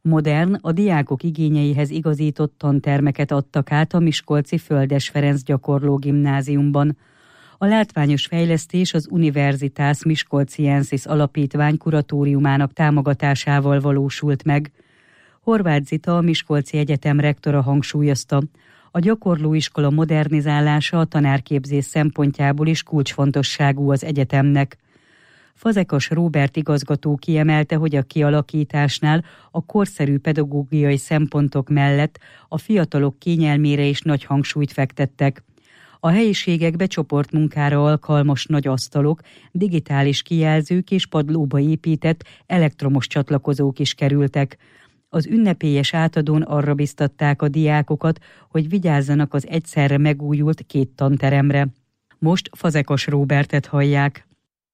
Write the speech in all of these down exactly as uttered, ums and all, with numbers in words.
Modern, a diákok igényeihez igazított tantermeket adtak át a miskolci Földes Ferenc Gyakorló Gimnáziumban. A látványos fejlesztés az Universitas Miskolciensis Alapítvány kuratóriumának támogatásával valósult meg. Horváth Zita, a Miskolci Egyetem rektora hangsúlyozta, a gyakorlóiskola modernizálása a tanárképzés szempontjából is kulcsfontosságú az egyetemnek. Fazekas Róbert igazgató kiemelte, hogy a kialakításnál a korszerű pedagógiai szempontok mellett a fiatalok kényelmére is nagy hangsúlyt fektettek. A helyiségekbe csoportmunkára alkalmas nagy asztalok, digitális kijelzők és padlóba épített elektromos csatlakozók is kerültek. Az ünnepélyes átadón arra biztatták a diákokat, hogy vigyázzanak az egyszerre megújult két tanteremre. Most Fazekas Róbertet hallják.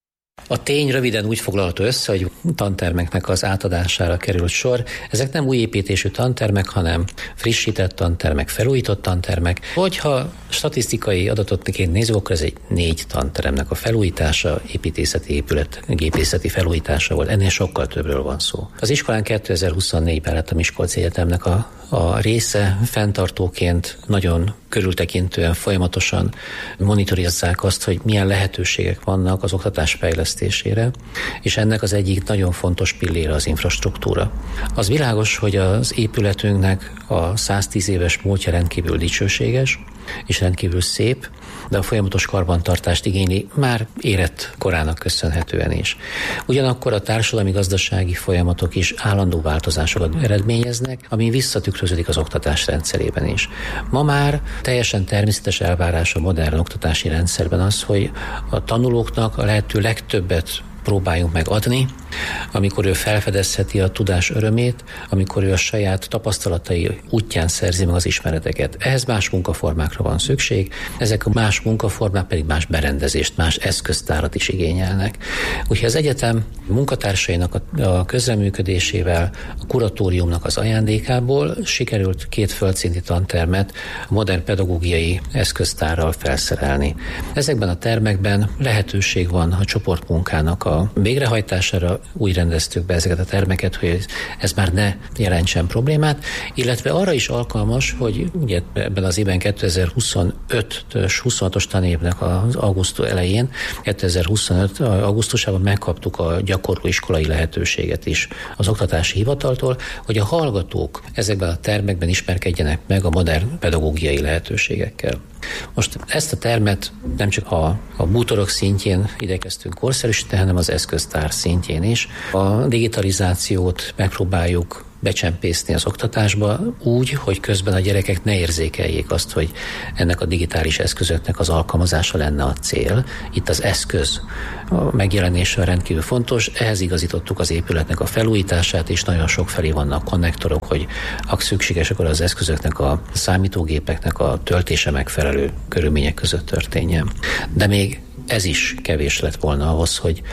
A tény röviden úgy foglalható össze, hogy tantermeknek az átadására került sor. Ezek nem új építésű tantermek, hanem frissített tantermek, felújított tantermek. Hogyha statisztikai adatotként nézzük, akkor ez egy négy tanteremnek a felújítása, építészeti épület, gépészeti felújítása volt. Ennél sokkal többről van szó. Az iskolán kétezer-huszonnégyben lett a Miskolci Egyetemnek a, a része, fenntartóként nagyon körültekintően folyamatosan monitorozzák azt, hogy milyen lehetőségek vannak az oktatás fejlesztésére, és ennek az egyik nagyon fontos pillére az infrastruktúra. Az világos, hogy az épületünknek a száztíz éves múltja rendkívül dicsőséges, és rendkívül szép, de a folyamatos karbantartást igényli már érett korának köszönhetően is. Ugyanakkor a társadalmi-gazdasági folyamatok is állandó változásokat eredményeznek, ami visszatükröződik az oktatás rendszerében is. Ma már teljesen természetes elvárás a modern oktatási rendszerben az, hogy a tanulóknak a lehető legtöbbet próbáljunk meg adni, amikor ő felfedezheti a tudás örömét, amikor ő a saját tapasztalatai útján szerzi meg az ismereteket. Ehhez más munkaformákra van szükség, ezek a más munkaformák pedig más berendezést, más eszköztárat is igényelnek. Úgyhogy az egyetem munkatársainak a közreműködésével, a kuratóriumnak az ajándékából sikerült két földszinti tantermet modern pedagógiai eszköztárral felszerelni. Ezekben a termekben lehetőség van a csoportmunkának a végrehajtására, úgy rendeztük be ezeket a termeket, hogy ez már ne jelentsen problémát, illetve arra is alkalmas, hogy ugye ebben az évben kétezer-huszonötös huszonhatos tanévnek az augusztus elején, kétezer-huszonöt augusztusában megkaptuk a gyakorlóiskolai lehetőséget is az oktatási hivataltól, hogy a hallgatók ezekben a termekben ismerkedjenek meg a modern pedagógiai lehetőségekkel. Most ezt a termet nem csak a, a bútorok szintjén igyekeztünk korszerűsíteni, hanem az eszköztár szintjén is. A digitalizációt megpróbáljuk becsempészni az oktatásba úgy, hogy közben a gyerekek ne érzékeljék azt, hogy ennek a digitális eszközöknek az alkalmazása lenne a cél. Itt az eszköz a megjelenése rendkívül fontos, ehhez igazítottuk az épületnek a felújítását, és nagyon sok felé vannak konnektorok, hogy ha szükséges, akkor az eszközöknek, a számítógépeknek a töltése megfelelő körülmények között történjen. De még ez is kevés lett volna ahhoz, hogy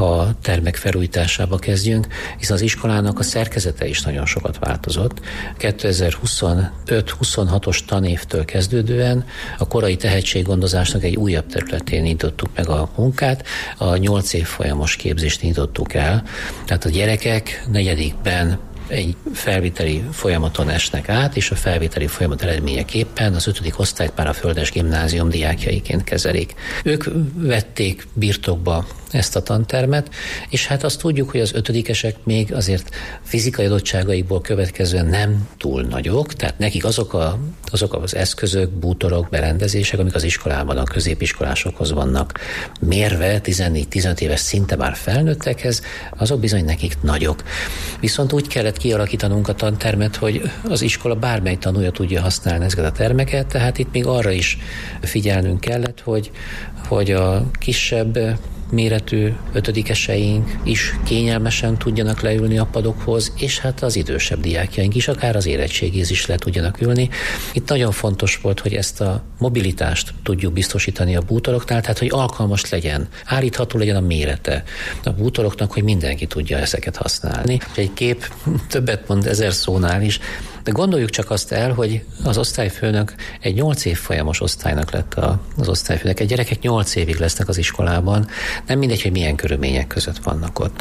a termek felújításába kezdjünk, hiszen az iskolának a szerkezete is nagyon sokat változott. kétezer-huszonöt huszonhatos tanévtől kezdődően a korai tehetséggondozásnak egy újabb területén nyitottuk meg a munkát, a nyolc év folyamos képzést nyitottuk el. Tehát a gyerekek negyedikben egy felvételi folyamaton esnek át, és a felvételi folyamat eredményeképpen az ötödik osztályt már a Földes Gimnázium diákjaiként kezelik. Ők vették birtokba ezt a tantermet, és hát azt tudjuk, hogy az ötödikesek még azért fizikai adottságaikból következően nem túl nagyok, tehát nekik azok, a, azok az eszközök, bútorok, berendezések, amik az iskolában a középiskolásokhoz vannak mérve, tizennégy-tizenöt éves szinte már felnőttekhez, azok bizony nekik nagyok. Viszont úgy kellett kialakítanunk a tantermet, hogy az iskola bármely tanulja tudja használni ezeket a termeket, tehát itt még arra is figyelnünk kellett, hogy, hogy a kisebb méretű ötödikeseink is kényelmesen tudjanak leülni a padokhoz, és hát az idősebb diákjaink is, akár az érettségéhez is le tudjanak ülni. Itt nagyon fontos volt, hogy ezt a mobilitást tudjuk biztosítani a bútoroknál, tehát hogy alkalmas legyen, állítható legyen a mérete a bútoroknak, hogy mindenki tudja ezeket használni. Egy kép többet mond ezer szónál is, De gondoljuk csak azt el, hogy az osztályfőnök egy nyolc évfolyamos osztálynak lett az osztályfőnök. Egy gyerekek nyolc évig lesznek az iskolában, nem mindegy, hogy milyen körülmények között vannak ott.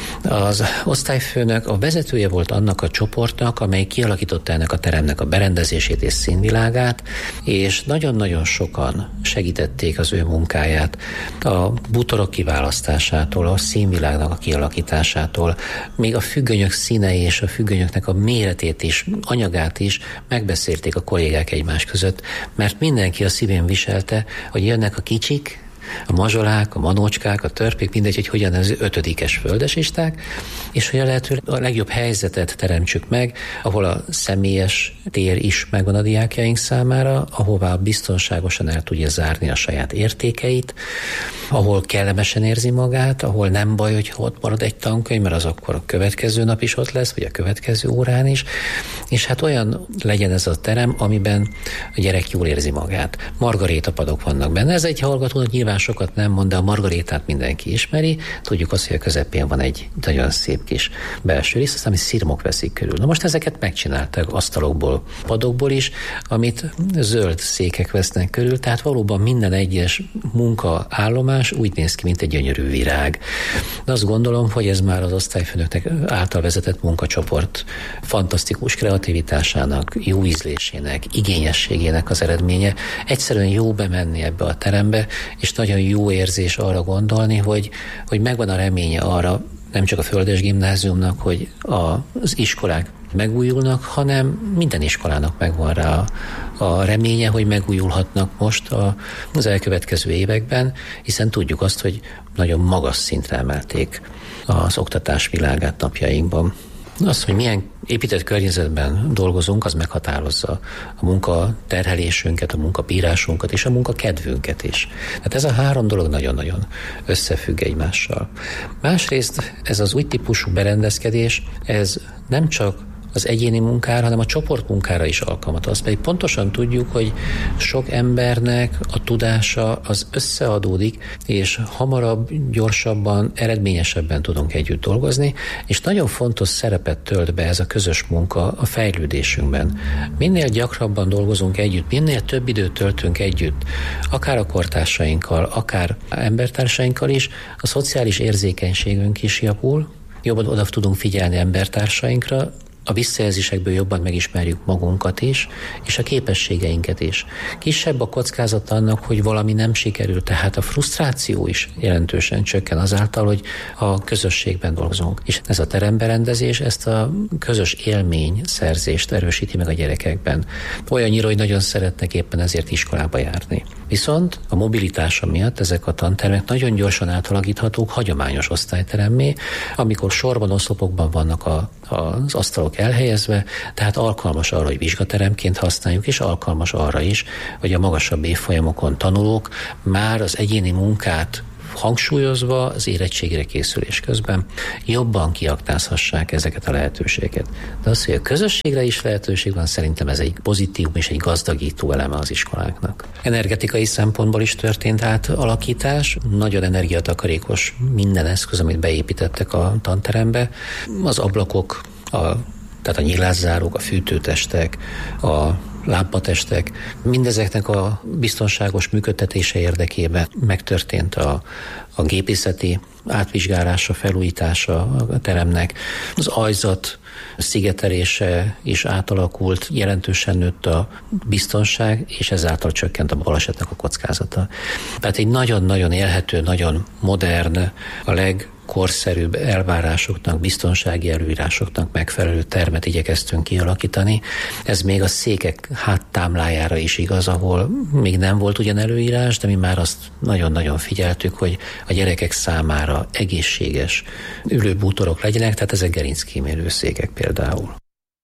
Az osztályfőnök a vezetője volt annak a csoportnak, amely kialakította ennek a teremnek a berendezését és színvilágát, és nagyon-nagyon sokan segítették az ő munkáját. A bútorok kiválasztásától, a színvilágnak a kialakításától, még a függönyök színei és a függönyöknek a méretét is, anyagát is megbeszélték a kollégák egymás között, mert mindenki a szívén viselte, hogy jönnek a kicsik, a mazsolák, a manócskák, a törpék, mindegy, hogy hogyan az ötödikes földesisták, és hogy a lehető a legjobb helyzetet teremtsük meg, ahol a személyes tér is megvan a diákjaink számára, ahová biztonságosan el tudja zárni a saját értékeit, ahol kellemesen érzi magát, ahol nem baj, hogy ott marad egy tankönyv, mert az akkor a következő nap is ott lesz, vagy a következő órán is, és hát olyan legyen ez a terem, amiben a gyerek jól érzi magát. Margarétapadok vannak benne. Ez egy hallgatónak nyilván sokat nem mond, de a margarétát mindenki ismeri. Tudjuk azt, hogy a közepén van egy nagyon szép kis belső rész, aztán, ami szirmok veszik körül. Na most ezeket megcsináltak asztalokból, padokból is, amit zöld székek vesznek körül, tehát valóban minden egyes munkaállomás úgy néz ki, mint egy gyönyörű virág. De azt gondolom, hogy ez már az osztályfőnöknek által vezetett munkacsoport fantasztikus kreativitásának, jó ízlésének, igényességének az eredménye. Egyszerűen jó bemenni ebbe a terembe, és nagyon jó érzés arra gondolni, hogy, hogy megvan a reménye arra, nem csak a Földes Gimnáziumnak, hogy az iskolák megújulnak, hanem minden iskolának megvan rá a, a reménye, hogy megújulhatnak most a, az elkövetkező években, hiszen tudjuk azt, hogy nagyon magas szintre emelték az oktatás világát napjainkban. Az, hogy milyen épített környezetben dolgozunk, az meghatározza a munkaterhelésünket, a munkabírásunkat és a munkakedvünket is. Tehát ez a három dolog nagyon-nagyon összefügg egymással. Másrészt ez az új típusú berendezkedés, ez nem csak az egyéni munkára, hanem a csoportmunkára is alkalmat. Azt pedig pontosan tudjuk, hogy sok embernek a tudása az összeadódik, és hamarabb, gyorsabban, eredményesebben tudunk együtt dolgozni, és nagyon fontos szerepet tölt be ez a közös munka a fejlődésünkben. Minél gyakrabban dolgozunk együtt, minél több időt töltünk együtt, akár a kortársainkkal, akár embertársainkkal is, a szociális érzékenységünk is javul, jobban oda tudunk figyelni embertársainkra, a visszajelzésekből jobban megismerjük magunkat is, és a képességeinket is. Kisebb a kockázat annak, hogy valami nem sikerül, tehát a frusztráció is jelentősen csökken azáltal, hogy a közösségben dolgozunk. És ez a teremberendezés ezt a közös élményszerzést erősíti meg a gyerekekben. Olyannyira, hogy nagyon szeretnek éppen ezért iskolába járni. Viszont a mobilitása miatt ezek a tantermek nagyon gyorsan átalakíthatók hagyományos osztályteremmé, amikor sorban, oszlopokban vannak a, az asztalok elhelyezve, tehát alkalmas arra, hogy vizsgateremként használjuk, és alkalmas arra is, hogy a magasabb évfolyamokon tanulók már az egyéni munkát hangsúlyozva az érettségére készülés közben jobban kiaknázhassák ezeket a lehetőségeket. De az, hogy a közösségre is lehetőség van, szerintem ez egy pozitívum és egy gazdagító eleme az iskoláknak. Energetikai szempontból is történt átalakítás, nagyon energiatakarékos minden eszköz, amit beépítettek a tanterembe. Az ablakok, a, tehát a nyilászárók, a fűtőtestek, a lámpatestek, mindezeknek a biztonságos működtetése érdekében megtörtént a, a gépészeti átvizsgálása, felújítása a teremnek. Az ajzat szigetelése is átalakult, jelentősen nőtt a biztonság, és ezáltal csökkent a balesetnek a kockázata. Tehát egy nagyon-nagyon élhető, nagyon modern, a leg korszerűbb elvárásoknak, biztonsági előírásoknak megfelelő termet igyekeztünk kialakítani. Ez még a székek háttámlájára is igaz, ahol még nem volt ugyan előírás, de mi már azt nagyon-nagyon figyeltük, hogy a gyerekek számára egészséges ülőbútorok legyenek, tehát ezek gerinckímélő székek például.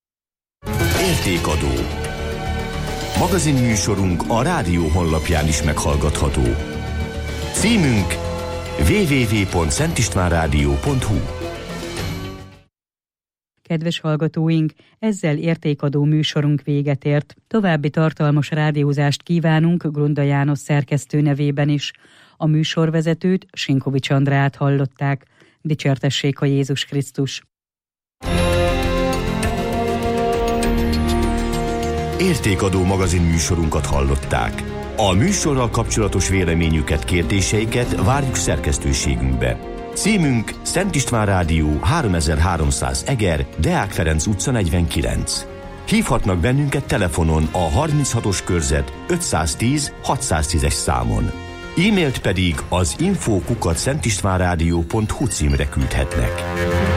Értékadó. Magazinműsorunk a rádió honlapján is meghallgatható. Címünk double-u double-u double-u pont szent istván rádió pont hu. Kedves hallgatóink, ezzel értékadó műsorunk véget ért. További tartalmas rádiózást kívánunk Grunda János szerkesztő nevében is. A műsorvezetőt, Sinkovics Andrát hallották. Dicsértessék a Jézus Krisztus! Értékadó magazin műsorunkat hallották. A műsorral kapcsolatos véleményüket, kérdéseiket várjuk szerkesztőségünkbe. Címünk Szent István Rádió háromezer-háromszáz Eger, Deák Ferenc utca negyvenkilenc. Hívhatnak bennünket telefonon a harminchatos körzet ötszáztíz hatszáztízes számon. E-mailt pedig az info kukac szentistvánrádió pont hu címre küldhetnek.